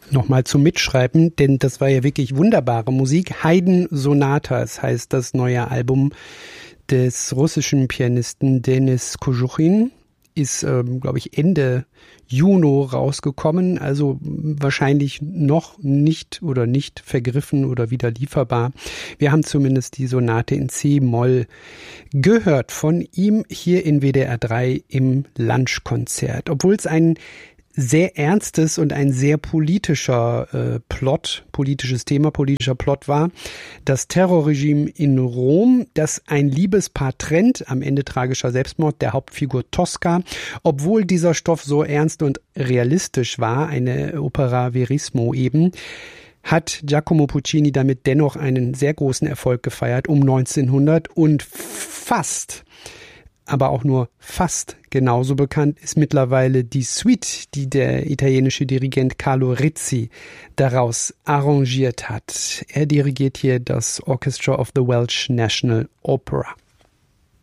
nochmal zum Mitschreiben, denn das war ja wirklich wunderbare Musik. Haydn Sonatas heißt das neue Album des russischen Pianisten Denis Koschukhin. Ist, glaube ich, Ende Juni rausgekommen, also wahrscheinlich noch nicht oder nicht vergriffen oder wieder lieferbar. Wir haben zumindest die Sonate in C-Moll gehört von ihm hier in WDR 3 im Lunchkonzert. Obwohl es ein sehr ernstes und ein sehr politischer politisches Thema, politischer Plot war. Das Terrorregime in Rom, das ein Liebespaar trennt, am Ende tragischer Selbstmord der Hauptfigur Tosca. Obwohl dieser Stoff so ernst und realistisch war, eine Opera Verismo eben, hat Giacomo Puccini damit dennoch einen sehr großen Erfolg gefeiert um 1900 und fast, aber auch nur fast genauso bekannt ist mittlerweile die Suite, die der italienische Dirigent Carlo Rizzi daraus arrangiert hat. Er dirigiert hier das Orchestra of the Welsh National Opera.